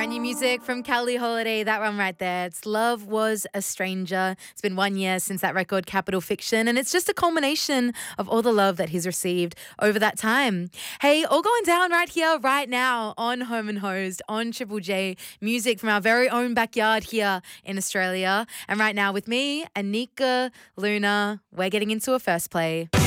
Brand new music from Kelly Holiday, that one right there. It's Love Was a Stranger. It's been 1 year since that record, Capital Fiction, and it's just a culmination of all the love that he's received over that time. Hey, all going down right here, right now on Home and Hosed on Triple J. Music from our very own backyard here in Australia. And right now with me, Anika Luna, we're getting into a first play.